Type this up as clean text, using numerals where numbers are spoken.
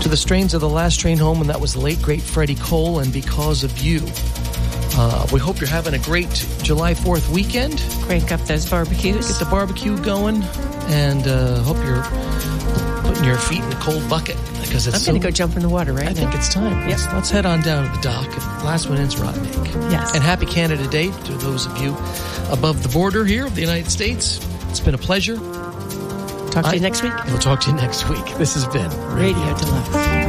to the strains of The Last Train Home, and that was the late, great Freddie Cole, and Because of You. We hope you're having a great July 4th weekend. Crank up those barbecues. Get the barbecue going, and hope you're putting your feet in the cold bucket, because it's I'm going to go jump in the water I think it's time. Yep. Let's head on down to the dock. Last one in's Rotten Egg. Yes. And happy Canada Day to those of you above the border here of the United States. It's been a pleasure. Talk to you next week. We'll talk to you next week. This has been Radio Deluxe.